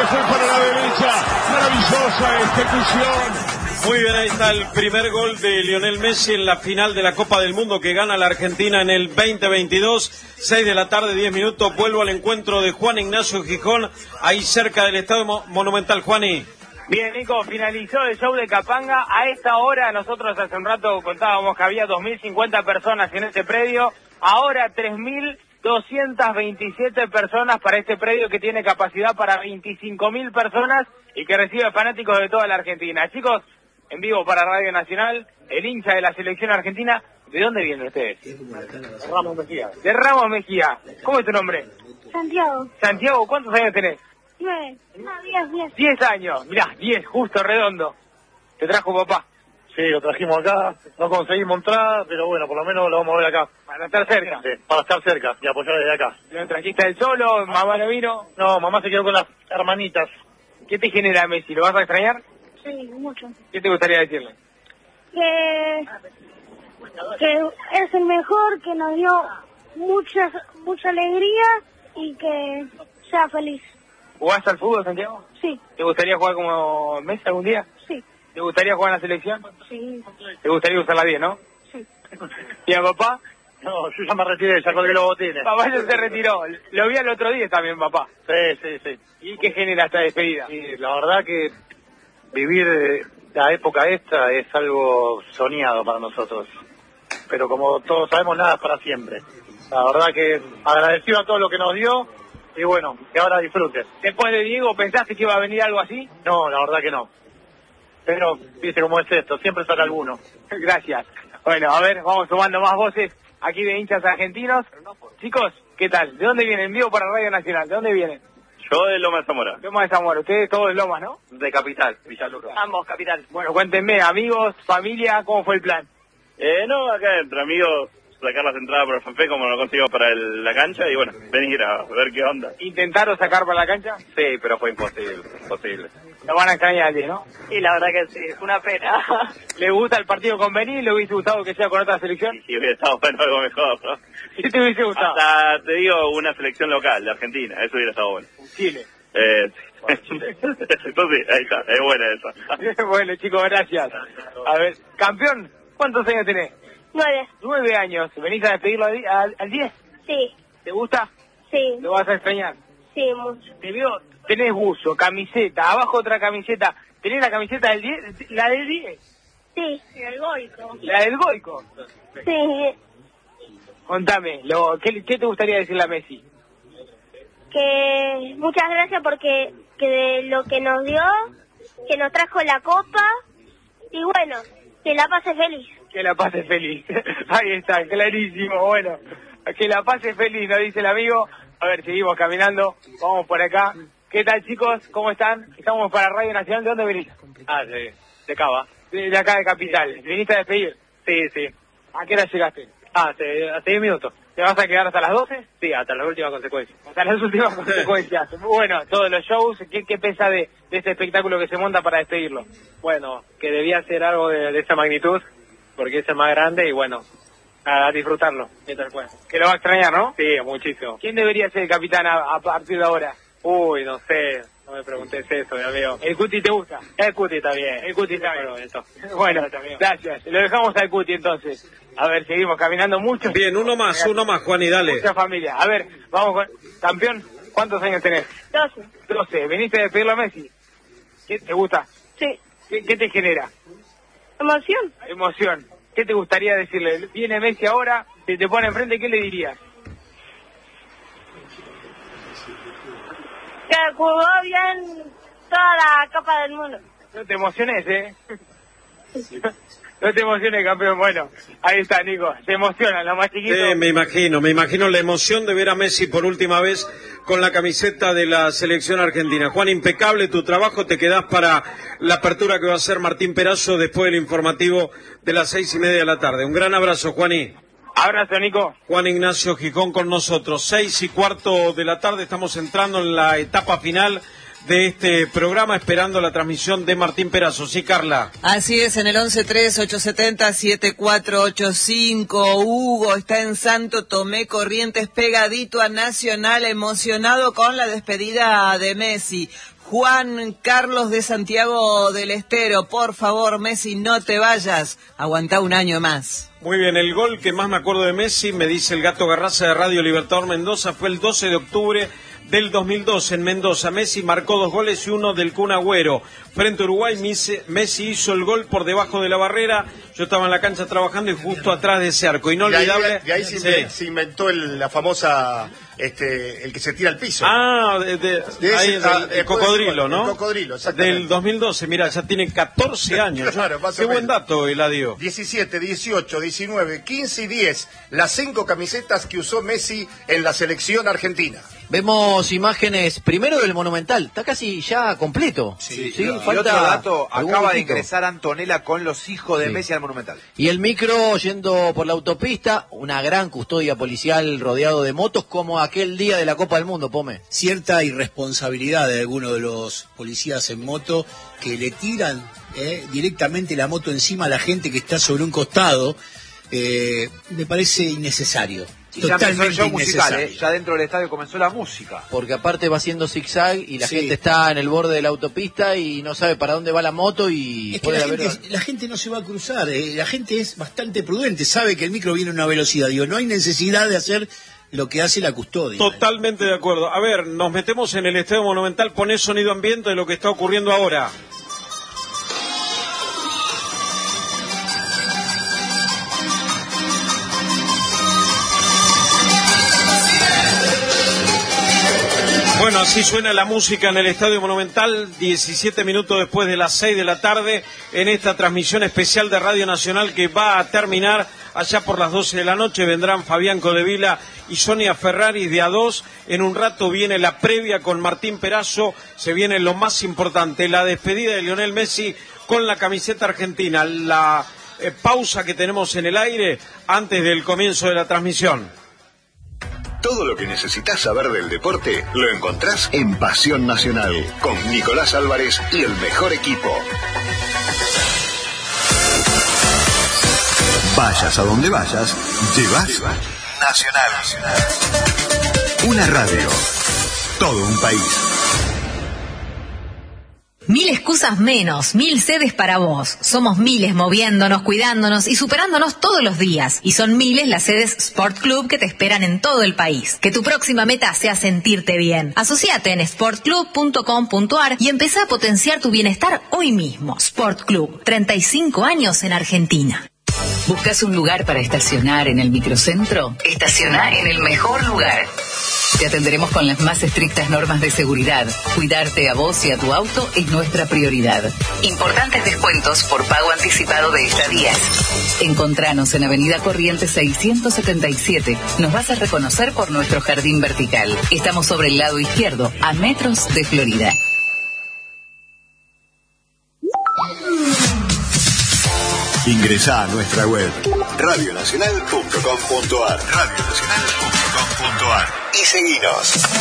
fue para la derecha. Maravillosa ejecución. Muy bien, ahí está el primer gol de Lionel Messi en la final de la Copa del Mundo que gana la Argentina en el 2022. 6 de la tarde, 10 minutos. Vuelvo al encuentro de Juan Ignacio Gijón, ahí cerca del Estadio Monumental. Juani. Bien, Nico, finalizó el show de Capanga. A esta hora, nosotros hace un rato contábamos que había 2.050 personas en este predio. Ahora 3.227 personas para este predio que tiene capacidad para 25.000 personas y que recibe fanáticos de toda la Argentina. Chicos, en vivo para Radio Nacional, el hincha de la selección argentina. ¿De dónde vienen ustedes? De Ramos Mejía. De Ramos Mejía. ¿Cómo es tu nombre? Santiago. Santiago, ¿cuántos años tenés? 9. No, 10. 10 años. Mirá, 10, justo redondo. ¿Te trajo papá? Sí, lo trajimos acá. No conseguimos entrar, pero bueno, por lo menos lo vamos a ver acá. Para estar cerca. Sí, para estar cerca y apoyar desde acá. ¿Lo trajiste él solo? ¿Mamá no vino? No, mamá se quedó con las hermanitas. ¿Qué te genera Messi? ¿Lo vas a extrañar? Sí, mucho. ¿Qué te gustaría decirle? Que es el mejor, que nos dio mucha alegría y que sea feliz. ¿Jugás al fútbol, Santiago? Sí. ¿Te gustaría jugar como Messi algún día? Sí. ¿Te gustaría jugar en la selección? Sí. ¿Te gustaría usar la 10, no? Sí. ¿Y a papá? No, yo ya me retiré, ya colgué los botines. Papá ya se retiró. Lo vi el otro día también, papá. Sí. ¿Y qué genera esta despedida? Y la verdad que vivir la época esta es algo soñado para nosotros. Pero como todos sabemos, nada es para siempre. La verdad que agradecido a todo lo que nos dio y bueno, que ahora disfruten. Después de Diego, ¿pensaste que iba a venir algo así? No, la verdad que no. Pero, viste cómo es esto, siempre sale alguno. Gracias. Bueno, a ver, vamos sumando más voces aquí de hinchas argentinos. Chicos, ¿qué tal? ¿De dónde vienen? Vivo para Radio Nacional. ¿De dónde vienen? Yo de Loma de Zamora. Loma de Zamora. Ustedes todos de Lomas, ¿no? De Capital, Villaluro. Ambos, capital. Bueno, cuéntenme, amigos, familia, ¿cómo fue el plan? No, acá entre amigos, sacar las entradas por el fanfe como lo conseguimos para la cancha y bueno, venir a ver qué onda. ¿Intentaron sacar para la cancha? Sí, pero fue imposible. Lo van a extrañar, ¿no? Y la verdad que sí, es una pena. ¿Le gusta el partido con Benín? ¿Le hubiese gustado que sea con otra selección? Sí, hubiera estado bueno algo mejor, ¿no? ¿Sí te hubiese gustado? Hasta, te digo, una selección local, de Argentina, eso hubiera estado bueno. Chile. Entonces, ahí está, es buena esa. Bueno, chicos, gracias. A ver, campeón, ¿cuántos años tenés? 9. 9 años. ¿Venís a despedirlo al 10? Sí. ¿Te gusta? Sí. ¿Lo vas a extrañar? Sí, mucho. Te veo, tenés buzo, camiseta, abajo otra camiseta. ¿Tenés la camiseta del 10? ¿La del 10? Sí. El Goico. ¿La del Goico? Sí. Contame, ¿qué te gustaría decirle a Messi? Que muchas gracias porque de lo que nos dio, que nos trajo la copa y bueno, que la pase feliz. Que la pase feliz. Ahí está, clarísimo. Bueno, que la pase feliz, nos dice el amigo. A ver, seguimos caminando. Vamos por acá. ¿Qué tal, chicos? ¿Cómo están? Estamos para Radio Nacional. ¿De dónde venís? De Cava. De acá de Capital. ¿Viniste a despedir? Sí. ¿A qué hora llegaste? Hace 10 minutos. ¿Te vas a quedar hasta las 12? Sí, hasta las últimas consecuencias. Hasta las últimas consecuencias. Bueno, todos los shows, ¿qué piensa de este espectáculo que se monta para despedirlo? Bueno, que debía ser algo de esa magnitud, porque es el más grande y bueno, a disfrutarlo mientras pueda. Que lo va a extrañar, ¿no? Sí, muchísimo. ¿Quién debería ser el capitán a partir de ahora? Uy, no sé, no me preguntes eso, mi amigo. ¿El Cuti te gusta? El Cuti está bien. El Cuti está bien. Eso. Bueno, gracias. Lo dejamos al Cuti entonces. A ver, seguimos caminando mucho. Bien, uno más, Juan, y dale. Mucha familia. A ver, vamos con... Campeón, ¿cuántos años tenés? 12. 12. ¿Veniste a despedirlo a Messi? ¿Qué te gusta? Sí. ¿Qué te genera? Emoción. Emoción. ¿Qué te gustaría decirle? Viene Messi ahora, si te pone enfrente, ¿qué le dirías? Que jugó bien toda la Copa del Mundo. No te emociones, ¿eh? No te emociones, campeón. Bueno, ahí está, Nico. Se emocionan los más chiquitos. Sí, me imagino la emoción de ver a Messi por última vez con la camiseta de la selección argentina. Juan, impecable tu trabajo. Te quedás para la apertura que va a hacer Martín Perazo después del informativo de las 6:30 de la tarde. Un gran abrazo, Juaní. Abrazo, Nico. Juan Ignacio Gijón con nosotros. 6:15 de la tarde. Estamos entrando en la etapa final de este programa, esperando la transmisión de Martín Perazo. Sí, Carla. Así es, en el 1138707485. Hugo está en Santo Tomé, Corrientes, pegadito a Nacional, emocionado con la despedida de Messi. Juan Carlos de Santiago del Estero, por favor, Messi, no te vayas, aguantá un año más. Muy bien, el gol que más me acuerdo de Messi, me dice el Gato Garraza de Radio Libertador Mendoza, fue el 12 de octubre del 2002 en Mendoza. Messi marcó 2 goles y uno del Kun Agüero. Frente a Uruguay, Messi hizo el gol por debajo de la barrera. Yo estaba en la cancha trabajando y justo atrás de ese arco. Inolvidable. De ahí se inventó la famosa, el que se tira al piso. El cocodrilo, ¿no? El cocodrilo, exactamente. Del 2012, mira, ya tiene 14 años. Claro, Qué buen dato, Eladio. 17, 18, 19, 15 y 10. Las 5 camisetas que usó Messi en la selección argentina. Vemos imágenes primero del Monumental, está casi ya completo. Sí, falta y otro dato, acaba de minutito. ingresar Antonella con los hijos de Messi al Monumental. Y el micro yendo por la autopista, una gran custodia policial rodeado de motos como aquel día de la Copa del Mundo, Pome. Cierta irresponsabilidad de algunos de los policías en moto que le tiran directamente la moto encima a la gente que está sobre un costado, me parece innecesario. Y ya empezó el show musical, innecesario. ya dentro del estadio comenzó la música. Porque aparte va haciendo zigzag y la gente está en el borde de la autopista y no sabe para dónde va la moto y es que la gente no se va a cruzar, la gente es bastante prudente, sabe que el micro viene a una velocidad, no hay necesidad de hacer lo que hace la custodia. Totalmente de acuerdo. A ver, nos metemos en el Estadio Monumental, poné sonido ambiente de lo que está ocurriendo ahora. Bueno, así suena la música en el Estadio Monumental, 17 minutos después de las 6 de la tarde, en esta transmisión especial de Radio Nacional que va a terminar allá por las 12 de la noche. Vendrán Fabián Codevila y Sonia Ferrari de A2. En un rato viene la previa con Martín Perazo, se viene lo más importante, la despedida de Lionel Messi con la camiseta argentina, la pausa que tenemos en el aire antes del comienzo de la transmisión. Todo lo que necesitas saber del deporte lo encontrás en Pasión Nacional, con Nicolás Álvarez y el mejor equipo. Vayas a donde vayas, llevas Nacional. Una radio, todo un país. 1000 excusas menos, 1000 sedes para vos. Somos miles moviéndonos, cuidándonos y superándonos todos los días. Y son miles las sedes Sport Club que te esperan en todo el país. Que tu próxima meta sea sentirte bien. Asociate en sportclub.com.ar y empezá a potenciar tu bienestar hoy mismo. Sport Club, 35 años en Argentina. ¿Buscas un lugar para estacionar en el microcentro? Estacioná en el mejor lugar. Te atenderemos con las más estrictas normas de seguridad. Cuidarte a vos y a tu auto es nuestra prioridad. Importantes descuentos por pago anticipado de estadías. Encontranos en Avenida Corrientes 677. Nos vas a reconocer por nuestro jardín vertical. Estamos sobre el lado izquierdo, a metros de Florida. Ingresá a nuestra web radionacional.com.ar y seguinos.